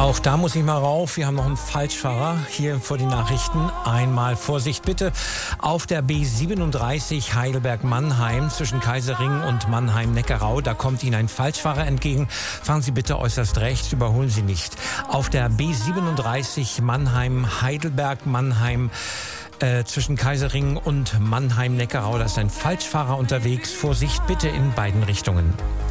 Auch da muss ich mal rauf. Wir haben noch einen Falschfahrer hier vor den Nachrichten. Einmal Vorsicht bitte. Auf der B37 Heidelberg-Mannheim zwischen Kaisering und Mannheim-Neckarau, da kommt Ihnen ein Falschfahrer entgegen. Fahren Sie bitte äußerst rechts, überholen Sie nicht. Auf der B37 Mannheim-Heidelberg-Mannheim zwischen Kaisering und Mannheim-Neckarau, da ist ein Falschfahrer unterwegs. Vorsicht bitte in beiden Richtungen.